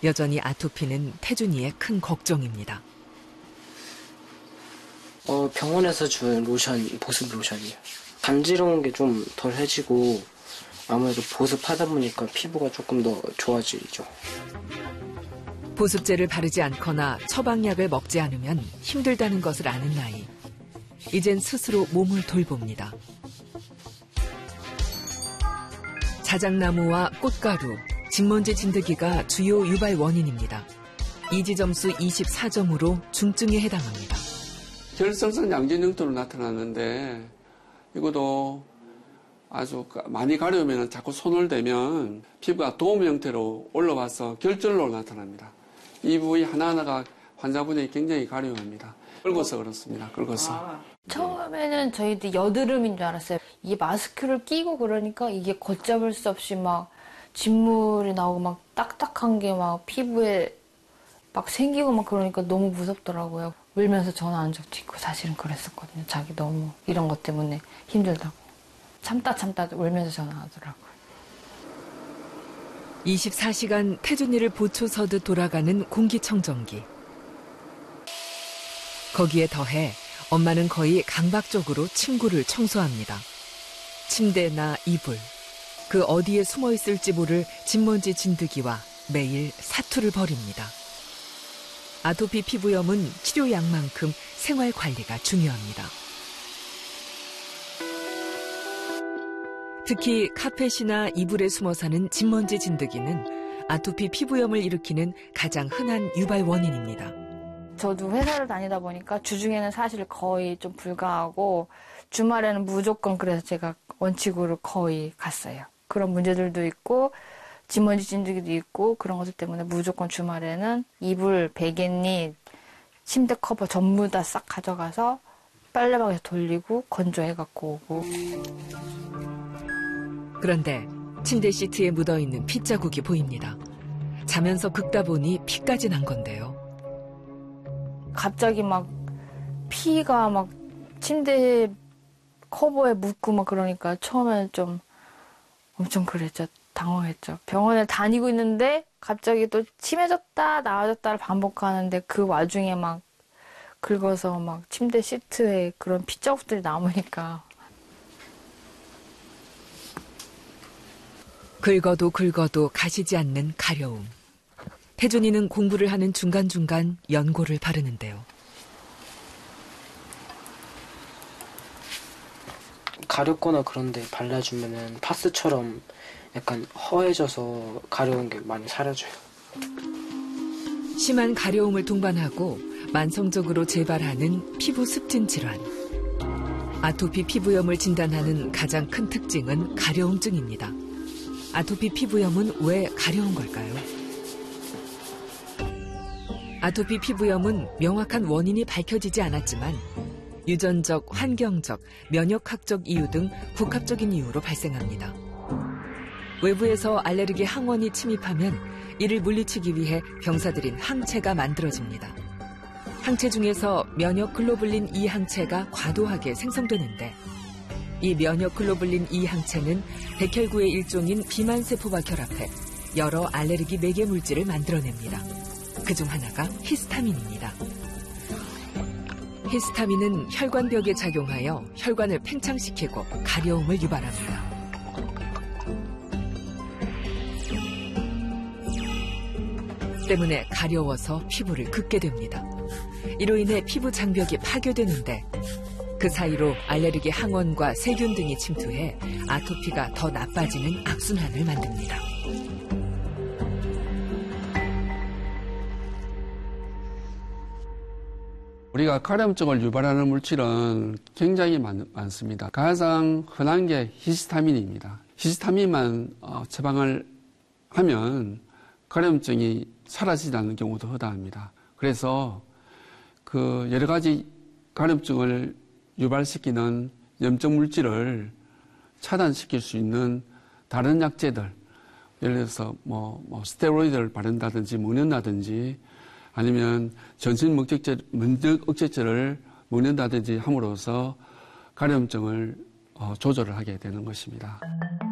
여전히 아토피는 태준이의 큰 걱정입니다. 병원에서 준 로션, 보습 로션이에요. 간지러운 게 좀 덜해지고 아무래도 보습하다 보니까 피부가 조금 더 좋아지죠. 보습제를 바르지 않거나 처방약을 먹지 않으면 힘들다는 것을 아는 나이. 이젠 스스로 몸을 돌봅니다. 자작나무와 꽃가루, 진먼지 진드기가 주요 유발 원인입니다. 이지점수 24점으로 중증에 해당합니다. 결석성 양진흉터로 나타나는데 이것도 아주 많이 가려우면 자꾸 손을 대면 피부가 도움 형태로 올라와서 결절로 나타납니다. 이 부위 하나하나가 환자분이 굉장히 가려워합니다. 긁어서 그렇습니다. 긁어서. 처음에는 저희도 여드름인 줄 알았어요. 이 마스크를 끼고 그러니까 이게 걷잡을 수 없이 막 진물이 나오고 막 딱딱한 게 막 피부에 막 생기고 막 그러니까 너무 무섭더라고요. 울면서 전화 한 적도 있고 사실은 그랬었거든요. 자기 너무 이런 것 때문에 힘들다고. 참다 울면서 전화하더라고요. 24시간 태준이를 보초서듯 돌아가는 공기청정기. 거기에 더해 엄마는 거의 강박적으로 침구를 청소합니다. 침대나 이불, 그 어디에 숨어 있을지 모를 진먼지 진드기와 매일 사투를 벌입니다. 아토피 피부염은 치료약만큼 생활 관리가 중요합니다. 특히 카펫이나 이불에 숨어 사는 진먼지 진드기는 아토피 피부염을 일으키는 가장 흔한 유발 원인입니다. 저도 회사를 다니다 보니까 주중에는 사실 거의 좀 불가하고 주말에는 무조건 그래서 제가 원칙으로 거의 갔어요. 그런 문제들도 있고 진먼지 진드기도 있고 그런 것들 때문에 무조건 주말에는 이불, 베갯니, 침대 커버 전부 다 싹 가져가서 빨래방에서 돌리고 건조해갖고 오고. 그런데 침대 시트에 묻어있는 핏자국이 보입니다. 자면서 긁다 보니 피까지 난 건데요. 갑자기 막 피가 막 침대 커버에 묻고 막 그러니까 처음에는 좀 엄청 그랬죠. 당황했죠. 병원에 다니고 있는데 갑자기 또 심해졌다 나아졌다를 반복하는데 그 와중에 막 긁어서 막 침대 시트에 그런 핏자국들이 남으니까. 긁어도 가시지 않는 가려움. 태준이는 공부를 하는 중간중간 연고를 바르는데요. 가렵거나 그런데 발라주면은 파스처럼 약간 허해져서 가려운 게 많이 사라져요. 심한 가려움을 동반하고 만성적으로 재발하는 피부 습진 질환. 아토피 피부염을 진단하는 가장 큰 특징은 가려움증입니다. 아토피 피부염은 왜 가려운 걸까요? 아토피 피부염은 명확한 원인이 밝혀지지 않았지만 유전적, 환경적, 면역학적 이유 등 복합적인 이유로 발생합니다. 외부에서 알레르기 항원이 침입하면 이를 물리치기 위해 병사들인 항체가 만들어집니다. 항체 중에서 면역 글로불린 E 항체가 과도하게 생성되는데 이 면역 글로불린 E 항체는 백혈구의 일종인 비만세포와 결합해 여러 알레르기 매개 물질을 만들어냅니다. 그중 하나가 히스타민입니다. 히스타민은 혈관벽에 작용하여 혈관을 팽창시키고 가려움을 유발합니다. 때문에 가려워서 피부를 긁게 됩니다. 이로 인해 피부 장벽이 파괴되는데 그 사이로 알레르기 항원과 세균 등이 침투해 아토피가 더 나빠지는 악순환을 만듭니다. 우리가 가려움증을 유발하는 물질은 굉장히 많습니다. 가장 흔한 게 히스타민입니다. 히스타민만 처방을 하면 가려움증이 사라지지 않는 경우도 허다합니다. 그래서 그 여러 가지 가려움증을 유발시키는 염증 물질을 차단시킬 수 있는 다른 약제들, 예를 들어서 스테로이드를 바른다든지 먹는다든지 아니면 전신 면역 억제제를 먹는다든지 함으로써 가려움증을 조절을 하게 되는 것입니다.